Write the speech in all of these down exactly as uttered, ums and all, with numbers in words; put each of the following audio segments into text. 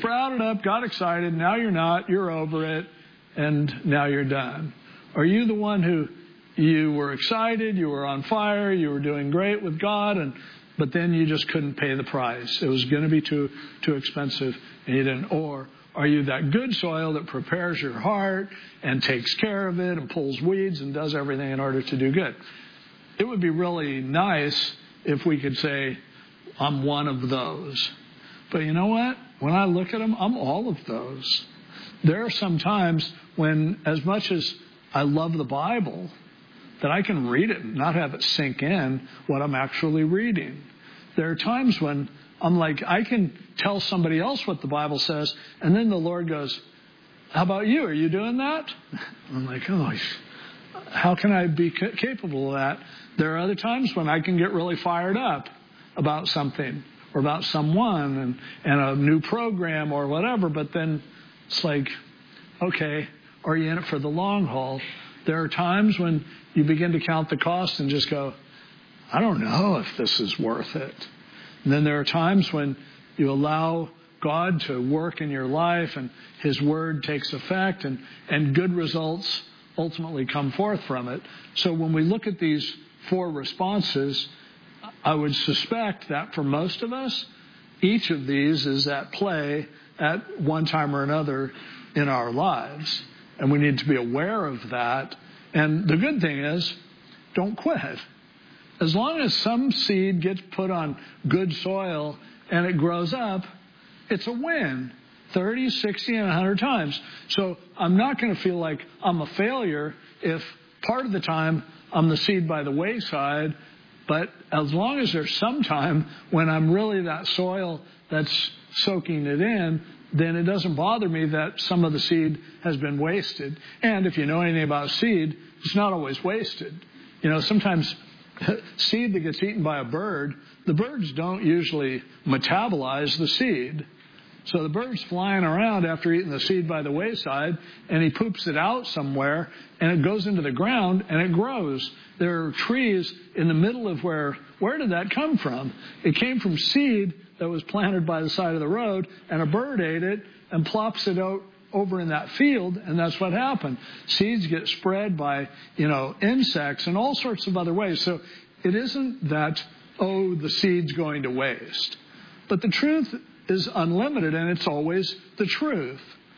sprouted up, got excited, now you're not, you're over it, and now you're done? Are you the one who you were excited, you were on fire, you were doing great with God, and but then you just couldn't pay the price? It was going to be too too expensive, and you didn't. Or are you that good soil that prepares your heart and takes care of it and pulls weeds and does everything in order to do good? It would be really nice if we could say, I'm one of those. But you know what? When I look at them, I'm all of those. There are some times when, as much as I love the Bible, that I can read it and not have it sink in what I'm actually reading. There are times when I'm like, I can tell somebody else what the Bible says, and then the Lord goes, how about you? Are you doing that? I'm like, oh, how can I be capable of that? There are other times when I can get really fired up about something or about someone and, and a new program or whatever, but then it's like, okay, are you in it for the long haul? There are times when you begin to count the cost and just go, I don't know if this is worth it. And then there are times when you allow God to work in your life and His Word takes effect and, and good results ultimately come forth from it. So when we look at these four responses, I would suspect that for most of us, each of these is at play at one time or another in our lives. And we need to be aware of that. And the good thing is, don't quit. As long as some seed gets put on good soil and it grows up, it's a win. thirty, sixty, and one hundred times. So I'm not going to feel like I'm a failure if part of the time I'm the seed by the wayside. But as long as there's some time when I'm really that soil that's soaking it in, then it doesn't bother me that some of the seed has been wasted. And if you know anything about seed, it's not always wasted. You know, sometimes seed that gets eaten by a bird, the birds don't usually metabolize the seed. So the bird's flying around after eating the seed by the wayside, and he poops it out somewhere, and it goes into the ground, and it grows. There are trees in the middle of where, where did that come from? It came from seed that was planted by the side of the road, and a bird ate it and plops it out over in that field, and that's what happened. Seeds get spread by, you know, insects and all sorts of other ways. So it isn't that, oh, the seed's going to waste. But the truth is unlimited, and it's always the truth.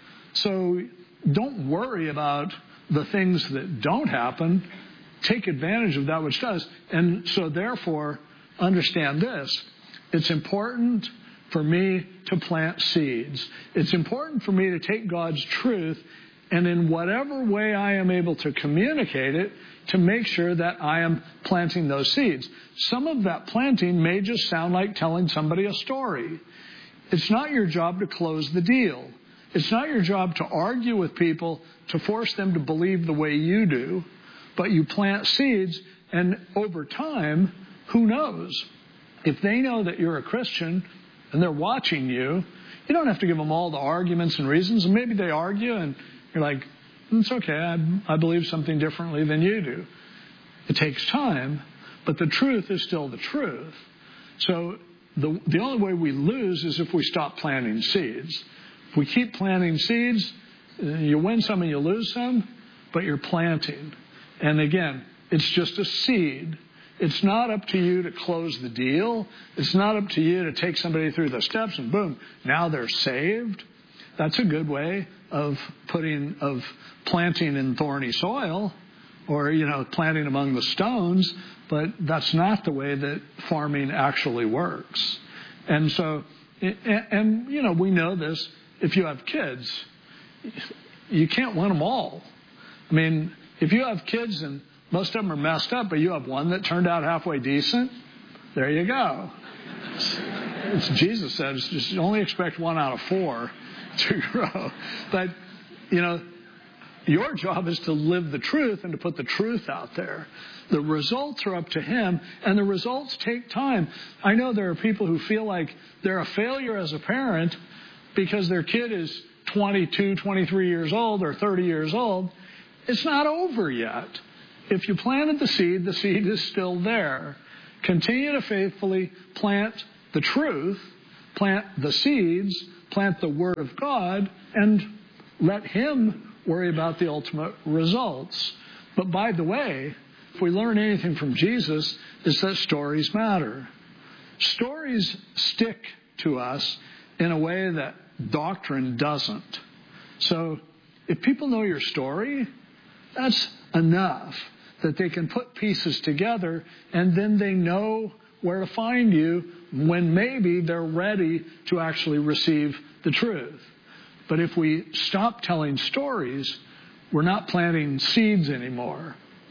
So don't worry about the things that don't happen. Take advantage of that which does. And so therefore, understand this. It's important for me to plant seeds. It's important for me to take God's truth and in whatever way I am able to communicate it, to make sure that I am planting those seeds. Some of that planting may just sound like telling somebody a story. It's not your job to close the deal. It's not your job to argue with people to force them to believe the way you do. But you plant seeds, and over time, who knows? If they know that you're a Christian and they're watching you, you don't have to give them all the arguments and reasons. And maybe they argue and you're like, it's okay, I, I believe something differently than you do. It takes time, but the truth is still the truth. So the, the only way we lose is if we stop planting seeds. If we keep planting seeds, you win some and you lose some, but you're planting. And again, it's just a seed. It's not up to you to close the deal. It's not up to you to take somebody through the steps and boom, now they're saved. That's a good way of putting, of planting in thorny soil or, you know, planting among the stones. But that's not the way that farming actually works. And so, and, and you know, we know this. If you have kids, you can't win them all. I mean, if you have kids and most of them are messed up, but you have one that turned out halfway decent, there you go. It's, it's, Jesus said, it's just only expect one out of four to grow. But, you know, your job is to live the truth and to put the truth out there. The results are up to Him, and the results take time. I know there are people who feel like they're a failure as a parent because their kid is twenty-two, twenty-three years old or thirty years old. It's not over yet. If you planted the seed, the seed is still there. Continue to faithfully plant the truth, plant the seeds, plant the Word of God and let Him worry about the ultimate results. But by the way, if we learn anything from Jesus, it's that stories matter. Stories stick to us in a way that doctrine doesn't. So if people know your story, that's enough that they can put pieces together, and then they know where to find you when maybe they're ready to actually receive the truth. But if we stop telling stories, we're not planting seeds anymore.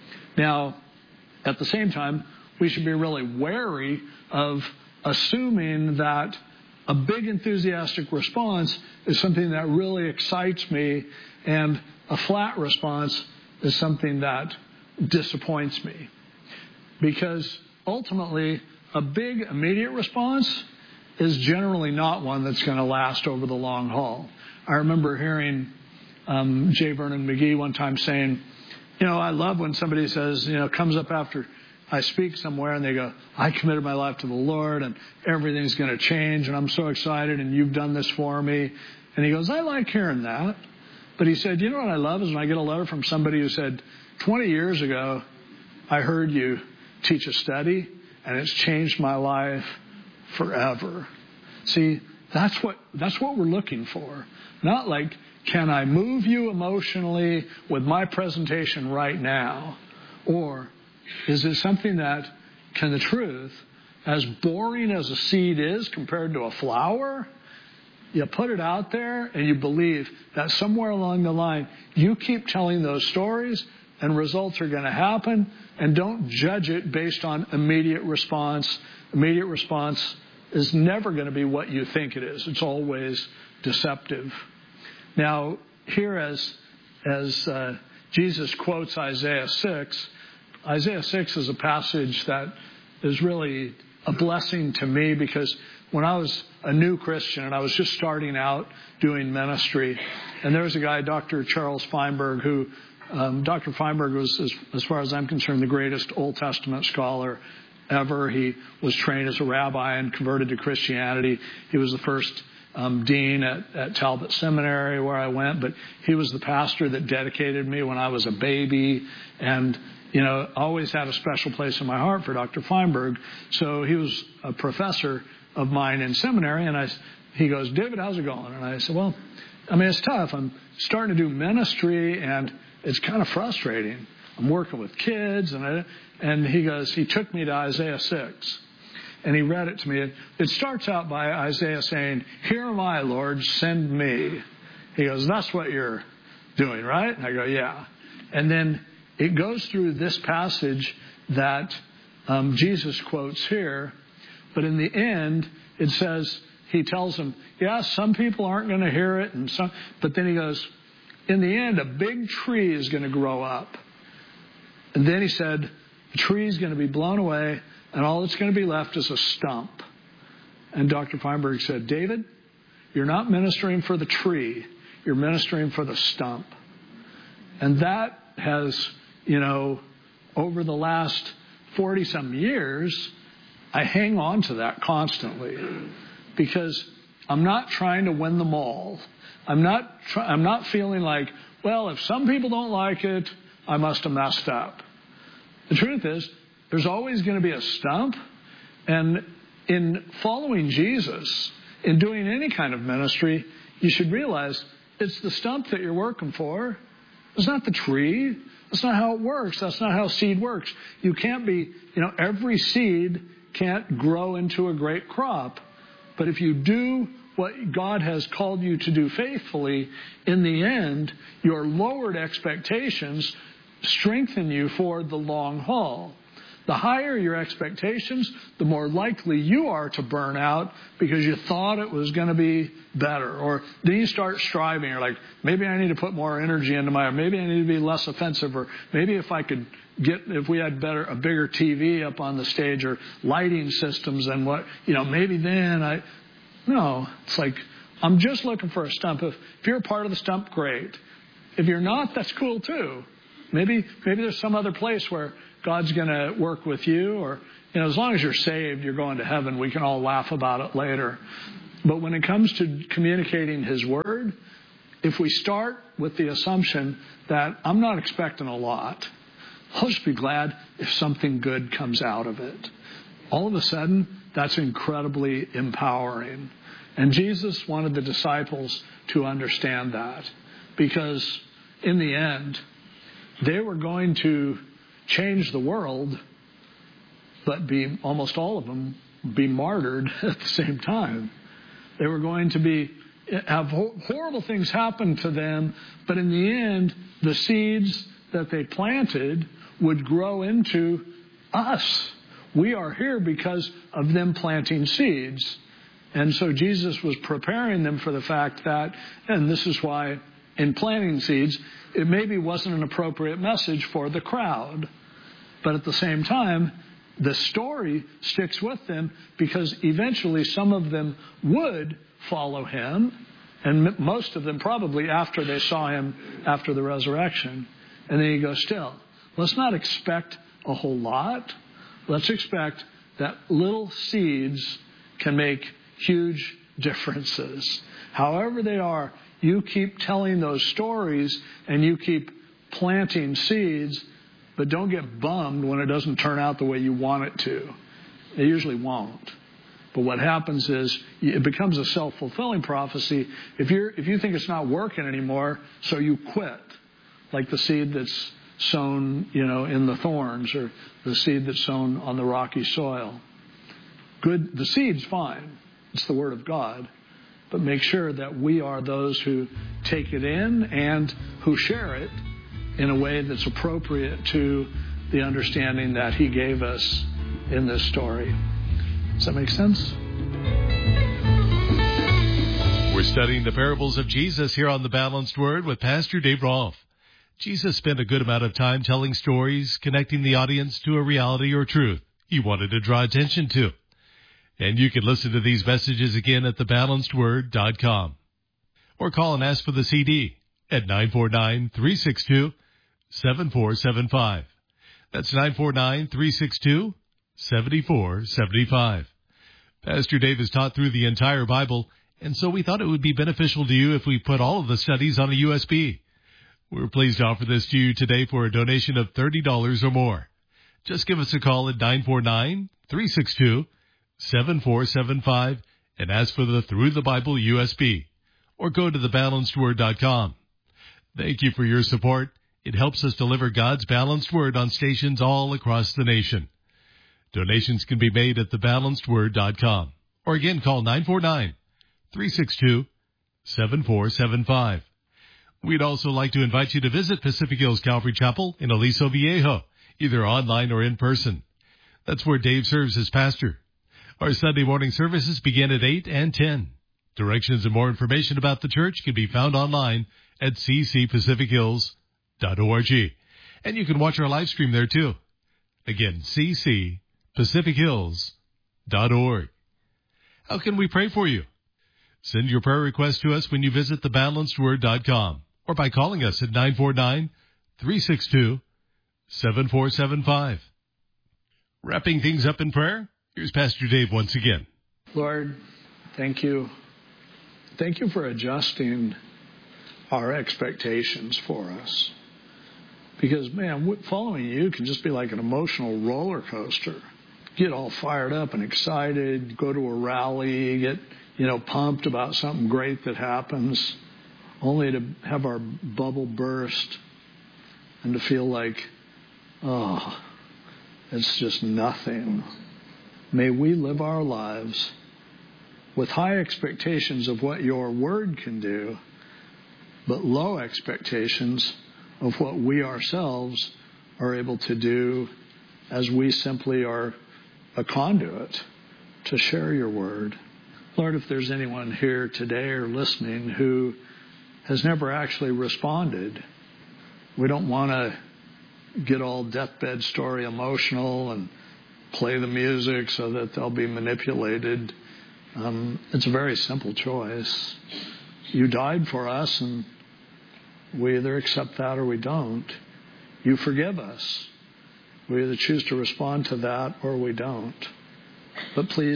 Now, at the same time, we should be really wary of assuming that a big enthusiastic response is something that really excites me, and a flat response is something that disappoints me. Because ultimately, a big immediate response is generally not one that's going to last over the long haul. I remember hearing um, J. Vernon McGee one time saying, you know, I love when somebody says, you know, comes up after I speak somewhere and they go, I committed my life to the Lord and everything's going to change and I'm so excited and you've done this for me. And he goes, I like hearing that. But he said, you know what I love is when I get a letter from somebody who said, twenty years ago, I heard you teach a study and it's changed my life forever. See, that's what that's what we're looking for. Not like, can I move you emotionally with my presentation right now? Or is it something that, can the truth, as boring as a seed is compared to a flower, you put it out there and you believe that somewhere along the line, you keep telling those stories and results are going to happen, and don't judge it based on immediate response. Immediate response is never going to be what you think it is. It's always deceptive. Now, here as, as uh, Jesus quotes Isaiah six, Isaiah six is a passage that is really a blessing to me, because when I was a new Christian and I was just starting out doing ministry, and there was a guy, Doctor Charles Feinberg, who um, Doctor Feinberg was, as, as far as I'm concerned, the greatest Old Testament scholar ever. He was trained as a rabbi and converted to Christianity. He was the first um, dean at, at Talbot Seminary where I went, but he was the pastor that dedicated me when I was a baby, and you know, always had a special place in my heart for Doctor Feinberg. So he was a professor of mine in seminary, and I, he goes, David, how's it going? And I said, well, I mean, it's tough. I'm starting to do ministry, and it's kind of frustrating. I'm working with kids, and I, and he goes, he took me to Isaiah six, and he read it to me. It, it starts out by Isaiah saying, here am I, Lord, send me. He goes, that's what you're doing, right? And I go, yeah. And then it goes through this passage that um, Jesus quotes here, but in the end, it says, he tells them, yeah, some people aren't going to hear it, and some, but then he goes, in the end, a big tree is going to grow up. And then he said, the tree is going to be blown away, and all that's going to be left is a stump. And Doctor Feinberg said, David, you're not ministering for the tree, you're ministering for the stump. And that has, you know, over the last forty-some years, I hang on to that constantly, because I'm not trying to win them all. I'm not try- I'm not feeling like, well, if some people don't like it, I must have messed up. The truth is, there's always going to be a stump. And in following Jesus, in doing any kind of ministry, you should realize it's the stump that you're working for. It's not the tree. That's not how it works. That's not how seed works. You can't be, you know, every seed can't grow into a great crop. But if you do what God has called you to do faithfully, in the end, your lowered expectations strengthen you for the long haul. The higher your expectations, the more likely you are to burn out because you thought it was going to be better. Or then you start striving. You're like, maybe I need to put more energy into my, or maybe I need to be less offensive, or maybe if I could get, if we had better, a bigger T V up on the stage or lighting systems than what, you know, maybe then I, no, it's like, I'm just looking for a stump. If, if you're a part of the stump, great. If you're not, that's cool too. Maybe, maybe there's some other place where God's going to work with you, or, you know, as long as you're saved, you're going to heaven. We can all laugh about it later. But when it comes to communicating His Word, if we start with the assumption that I'm not expecting a lot, I'll just be glad if something good comes out of it. All of a sudden, that's incredibly empowering. And Jesus wanted the disciples to understand that, because in the end, they were going to change the world, but be almost all of them be martyred at the same time. They were going to be have horrible things happen to them, but in the end, the seeds that they planted would grow into us. We are here because of them planting seeds. And so Jesus was preparing them for the fact that, and this is why in planting seeds, it maybe wasn't an appropriate message for the crowd. But at the same time, the story sticks with them, because eventually some of them would follow Him, and most of them probably after they saw Him after the resurrection. And then He goes, still, let's not expect a whole lot. Let's expect that little seeds can make huge differences. However they are, you keep telling those stories and you keep planting seeds, but don't get bummed when it doesn't turn out the way you want it to. It usually won't. But what happens is it becomes a self-fulfilling prophecy. If you're if you think it's not working anymore, so you quit, like the seed that's sown, you know, in the thorns, or the seed that's sown on the rocky soil. Good, the seed's fine. It's the Word of God. But make sure that we are those who take it in and who share it in a way that's appropriate to the understanding that He gave us in this story. Does that make sense? We're studying the parables of Jesus here on The Balanced Word with Pastor Dave Rolfe. Jesus spent a good amount of time telling stories, connecting the audience to a reality or truth He wanted to draw attention to. And you can listen to these messages again at the balanced word dot com. Or call and ask for the C D at nine four nine, three six two, seven four seven five. That's nine four nine, three six two, seven four seven five. Pastor Dave has taught through the entire Bible, and so we thought it would be beneficial to you if we put all of the studies on a U S B. We're pleased to offer this to you today for a donation of thirty dollars or more. Just give us a call at nine four nine, three six two, seven four seven five and ask for the Through the Bible U S B, or go to the balanced word dot com. Thank you for your support. It helps us deliver God's balanced word on stations all across the nation. Donations can be made at the balanced word dot com, or again call nine four nine, three six two, seven four seven five. We'd also like to invite you to visit Pacific Hills Calvary Chapel in Aliso Viejo, either online or in person. That's where Dave serves as pastor. Our Sunday morning services begin at eight and ten. Directions and more information about the church can be found online at c c pacific hills dot org. And you can watch our live stream there too. Again, c c pacific hills dot org. How can we pray for you? Send your prayer request to us when you visit the balanced word dot com, or by calling us at nine four nine, three six two, seven four seven five. Wrapping things up in prayer, here's Pastor Dave once again. Lord, thank you. Thank you for adjusting our expectations for us. Because, man, following you can just be like an emotional roller coaster. Get all fired up and excited, go to a rally, get, you know, pumped about something great that happens, only to have our bubble burst and to feel like, oh, it's just nothing. May we live our lives with high expectations of what your word can do, but low expectations of what we ourselves are able to do, as we simply are a conduit to share your word. Lord, if there's anyone here today or listening who has never actually responded, we don't want to get all deathbed story emotional and play the music so that they'll be manipulated. Um, it's a very simple choice. You died for us, and we either accept that or we don't. You forgive us. We either choose to respond to that or we don't. But please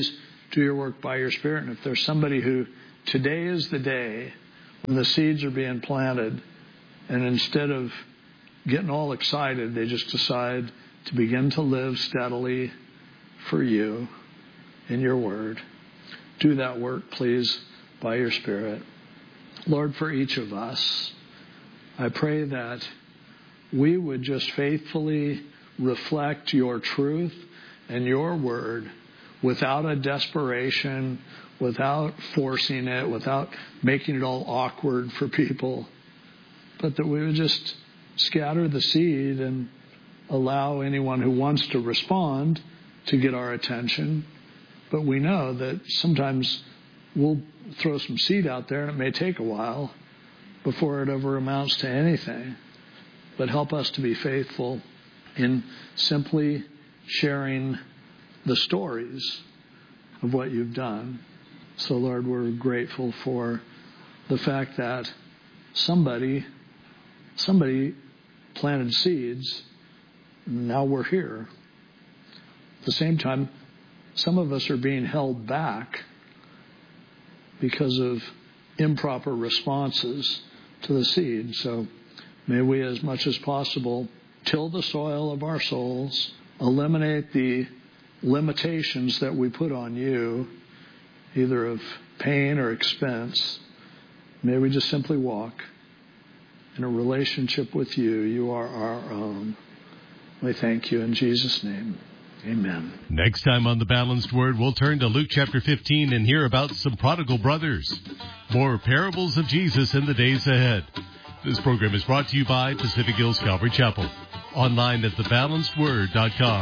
do your work by your Spirit. And if there's somebody who today is the day when the seeds are being planted, and instead of getting all excited, they just decide to begin to live steadily for you in your word. Do that work, please, by your Spirit. Lord, for each of us, I pray that we would just faithfully reflect your truth and your word without a desperation, without forcing it, without making it all awkward for people, but that we would just scatter the seed and allow anyone who wants to respond to get our attention. But we know that sometimes we'll throw some seed out there, and it may take a while before it ever amounts to anything. But help us to be faithful in simply sharing the stories of what you've done. So, Lord, we're grateful for the fact that somebody, somebody planted seeds. Now we're here. At the same time, some of us are being held back because of improper responses to the seed. So may we, as much as possible, till the soil of our souls, eliminate the limitations that we put on you, either of pain or expense. May we just simply walk in a relationship with you. You are our own. We thank you in Jesus' name. Amen. Next time on The Balanced Word, we'll turn to Luke chapter fifteen and hear about some prodigal brothers. More parables of Jesus in the days ahead. This program is brought to you by Pacific Hills Calvary Chapel. Online at the balanced word dot com.